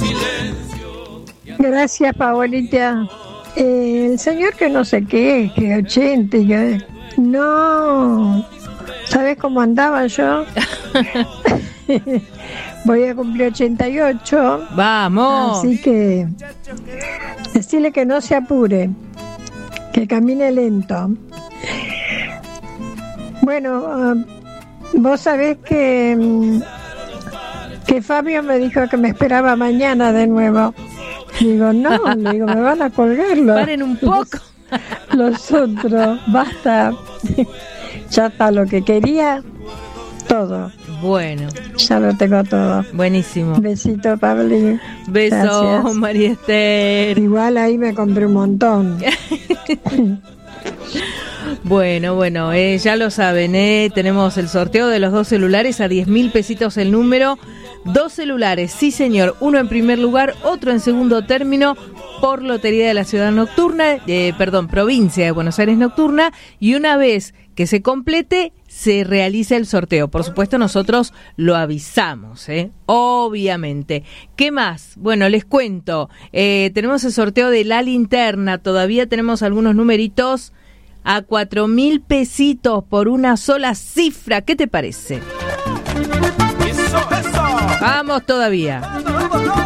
Gracias, Paolita. El señor que no sé qué, que 80, que no, ¿sabes cómo andaba yo? Voy a cumplir 88. Vamos. Así que decirle que no se apure, que camine lento. Bueno, vos sabés que Fabio me dijo que me esperaba mañana de nuevo. Digo, no, le digo, me van a colgarlo. Paren un poco. Los otros, basta. Ya está lo que quería, todo. Bueno. Ya lo tengo todo. Buenísimo. Besito, Pabli. Besos, María Esther. Igual ahí me compré un montón. Bueno, ya lo saben, tenemos el sorteo de los 2 celulares a 10.000 pesitos el número. 2 celulares, sí señor, uno en primer lugar, otro en segundo término por Lotería de la Ciudad Nocturna, Provincia de Buenos Aires Nocturna, y una vez que se complete, se realiza el sorteo. Por supuesto, nosotros lo avisamos, obviamente. ¿Qué más? Bueno, les cuento, tenemos el sorteo de la linterna, todavía tenemos algunos numeritos a 4.000 pesitos por una sola cifra. ¿Qué te parece? Vamos todavía.